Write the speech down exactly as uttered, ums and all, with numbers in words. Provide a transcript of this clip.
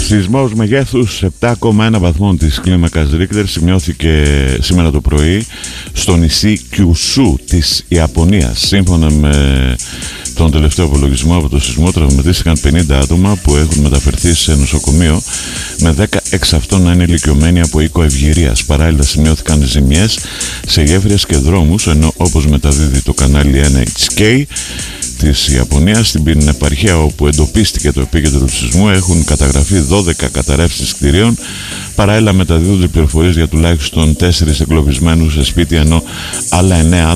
Σεισμός μεγέθους επτά κόμμα ένα βαθμών της κλίμακας Ρίκτερ σημειώθηκε σήμερα το πρωί στο νησί Κιουσού της Ιαπωνίας. Σύμφωνα με τον τελευταίο απολογισμό από το σεισμό, τραυματίστηκαν πενήντα άτομα που έχουν μεταφερθεί σε νοσοκομείο, με δέκα εξ αυτών να είναι ηλικιωμένοι από οίκο ευγυρίας. Παράλληλα σημειώθηκαν ζημιές σε γέφυρες και δρόμους, ενώ όπως μεταδίδει το κανάλι Εν Έιτς Κέι της Ιαπωνίας, στην επαρχία όπου εντοπίστηκε το επίκεντρο του σεισμού έχουν καταγραφεί δώδεκα καταρρεύσεις κτηρίων. Παράλληλα μεταδίδονται πληροφορίες για τουλάχιστον τέσσερις εγκλωβισμένους σε σπίτι, ενώ άλλα εννέα